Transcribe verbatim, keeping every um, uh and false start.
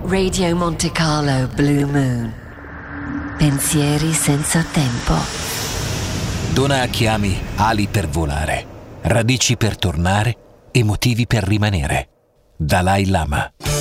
Radio Monte Carlo Blue Moon. Pensieri senza tempo. Dona a chi ami ali per volare, radici per tornare e motivi per rimanere. Dalai Lama.